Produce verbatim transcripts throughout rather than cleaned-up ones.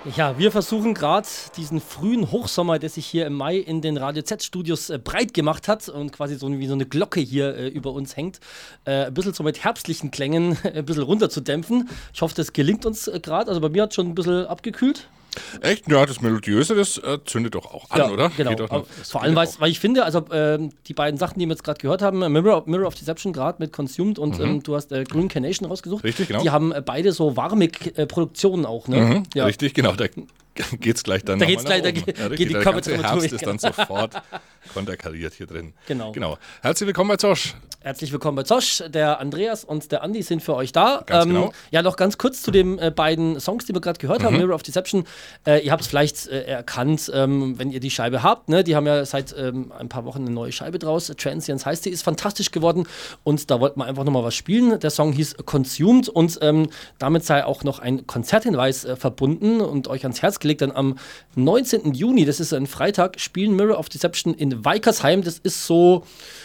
Ja, wir versuchen gerade diesen frühen Hochsommer, der sich hier im Mai in den Radio Z-Studios äh, breit gemacht hat und quasi so wie so eine Glocke hier äh, über uns hängt, äh, ein bisschen so mit herbstlichen Klängen ein bisschen runterzudämpfen. Ich hoffe, das gelingt uns äh, gerade. Also bei mir hat es schon ein bisschen abgekühlt. Echt? Ja, das Melodiöse, das äh, zündet doch auch an, ja, oder? Genau. Noch, Vor allem, weil, weil ich finde, also ähm, die beiden Sachen, die wir jetzt gerade gehört haben, Mirror, Mirror of Deception gerade mit Consumed und mhm. ähm, du hast äh, Green Carnation rausgesucht. Richtig, genau. Die haben äh, beide so warme äh, Produktionen auch, ne? Mhm, ja. Richtig, genau. Da geht's gleich dann Da geht's gleich, da geht, ja, geht die Der ganze Herbst ist dann genau. sofort konterkariert hier drin. Genau. genau. Herzlich willkommen bei Zosch. Herzlich willkommen bei Zosch. Der Andreas und der Andi sind für euch da. Ganz ähm, genau. Ja, noch ganz kurz zu den äh, beiden Songs, die wir gerade gehört haben, mhm. Mirror of Deception. Äh, ihr habt es vielleicht äh, erkannt, ähm, wenn ihr die Scheibe habt. Ne? Die haben ja seit ähm, ein paar Wochen eine neue Scheibe draus. Transience heißt die, ist fantastisch geworden und da wollten wir einfach nochmal was spielen. Der Song hieß Consumed und ähm, damit sei auch noch ein Konzerthinweis äh, verbunden und euch ans Herz gelegt. Dann am neunzehnten Juni, das ist ein Freitag, spielen Mirror of Deception in Weikersheim. Das ist so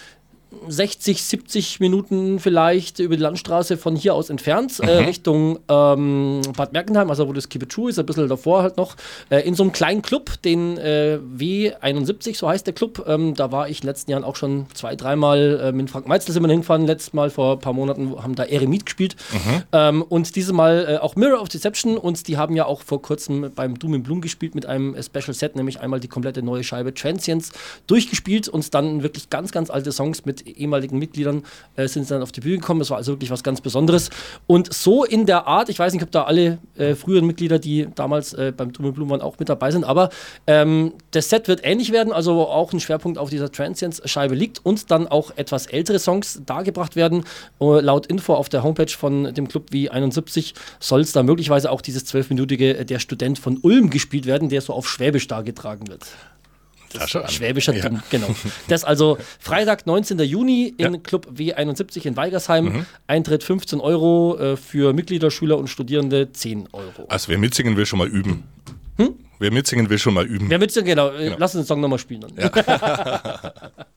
sechzig, siebzig Minuten vielleicht über die Landstraße von hier aus entfernt, mhm. äh, Richtung ähm, Bad Mergentheim, also wo das Keep It True ist, ein bisschen davor halt noch, äh, in so einem kleinen Club, den äh, W einundsiebzig, so heißt der Club. Ähm, da war ich in den letzten Jahren auch schon zwei, dreimal äh, mit Frank Meitzel sind wir hingefahren, letztes Mal vor ein paar Monaten haben da Eremit gespielt mhm. ähm, und dieses Mal äh, auch Mirror of Deception und die haben ja auch vor kurzem beim Doom in Bloom gespielt mit einem äh, Special Set, nämlich einmal die komplette neue Scheibe Transience durchgespielt und dann wirklich ganz, ganz alte Songs mit ehemaligen Mitgliedern äh, sind dann auf die Bühne gekommen. Das war also wirklich was ganz Besonderes. Und so in der Art, ich weiß nicht, ob da alle äh, früheren Mitglieder, die damals äh, beim Doom in Bloom waren, auch mit dabei sind, aber ähm, das Set wird ähnlich werden, also auch ein Schwerpunkt auf dieser Transience-Scheibe liegt und dann auch etwas ältere Songs dargebracht werden. Uh, laut Info auf der Homepage von dem Club W einundsiebzig soll es da möglicherweise auch dieses zwölfminütige äh, Der Student von Ulm gespielt werden, der so auf Schwäbisch dargetragen wird. Schwäbischer ja. Dumm, genau. Das also Freitag, neunzehnten Juni in ja. Club W einundsiebzig in Weigersheim. Mhm. Eintritt fünfzehn Euro, äh, für Mitglieder, Schüler und Studierende zehn Euro. Also wer mitsingen will, schon mal üben. Hm? Wer mitsingen will, schon mal üben. Wer mitsingen, genau. genau. Lass uns den Song nochmal spielen. Dann. Ja.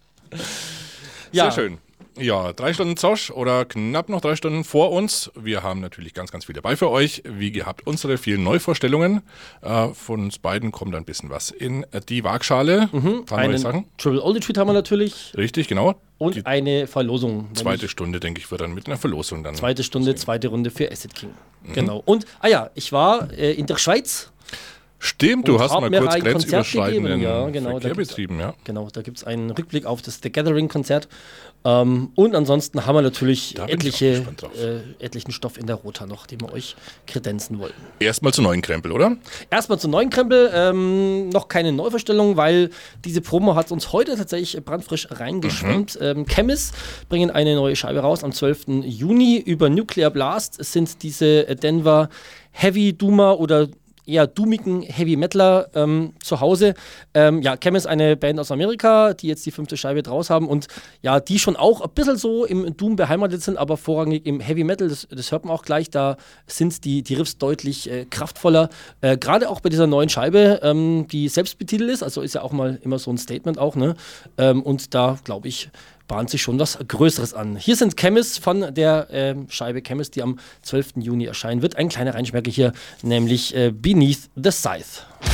ja. Sehr schön. Ja, drei Stunden Zosch oder knapp noch drei Stunden vor uns. Wir haben natürlich ganz, ganz viel dabei für euch. Wie gehabt, unsere vielen Neuvorstellungen. Äh, von uns beiden kommt ein bisschen was in die Waagschale. Mhm. Einen Sachen. Triple Oldie Tweet haben wir natürlich. Richtig, genau. Und die eine Verlosung. Zweite Stunde, denke ich, wird dann mit einer Verlosung dann. Zweite Stunde, sehen. Zweite Runde für Acid King. Mhm. Genau. Und, ah ja, ich war äh, in der Schweiz. Stimmt, du hast mal kurz grenzüberschreitenden ja, genau, Verkehr betrieben, ja. Genau, da gibt es einen Rückblick auf das The Gathering-Konzert. Ähm, und ansonsten haben wir natürlich etliche, äh, etlichen Stoff in der Rota noch, den wir euch kredenzen wollten. Erstmal zu neuen Krempel, oder? Erstmal zu neuen Krempel. Ähm, noch keine Neuverstellung, weil diese Promo hat uns heute tatsächlich brandfrisch reingeschwemmt. Mhm. Ähm, Chemis bringen eine neue Scheibe raus am zwölften Juni. Über Nuclear Blast sind diese Denver Heavy Doomer oder eher doomigen Heavy Metaler ähm, zu Hause. Ähm, ja, Chem ist eine Band aus Amerika, die jetzt die fünfte Scheibe draus haben und ja, die schon auch ein bisschen so im Doom beheimatet sind, aber vorrangig im Heavy Metal, das, das hört man auch gleich, da sind die, die Riffs deutlich äh, kraftvoller. Äh, Gerade auch bei dieser neuen Scheibe, ähm, die selbst betitelt ist, also ist ja auch mal immer so ein Statement auch, ne? Ähm, und da, glaube ich, bahnt sich schon was Größeres an. Hier sind Chemis von der äh, Scheibe Chemis, die am zwölften Juni erscheinen wird. Ein kleiner Reinschmecker hier, nämlich äh, Beneath the Scythe.